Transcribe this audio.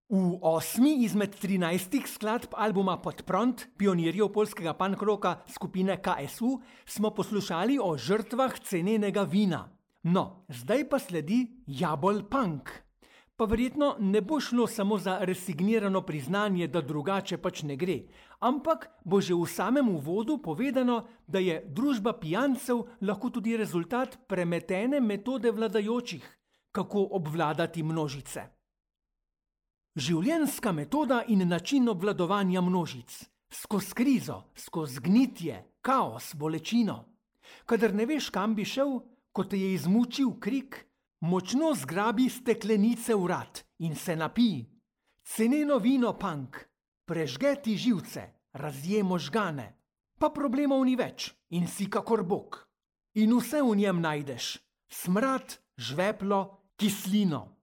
V 8. izmed 13 skladb albuma Podpront, pionirjev poljskega punk rocka skupine KSU, smo poslušali o žrtvah cenenega vina. No, zdaj pa sledi Jabol punk. Pa verjetno ne bo šlo samo za resignirano priznanje, da drugače pač ne gre, ampak bo že v samem uvodu povedano, da je družba pijancev lahko tudi rezultat premetene metode vladajočih, kako obvladati množice. Življenjska metoda in način obvladovanja množic, skozi krizo, skozi gnitje, kaos, bolečino. Kadar ne veš, kam bi šel, ko te je izmučil krik, močno zgrabi steklenice vrat in se napij. Ceneno vino punk, prežge ti živce, razje možgane, pa problemov ni več in si kakor Bog. In vse v njem najdeš, smrad, žveplo, kislino.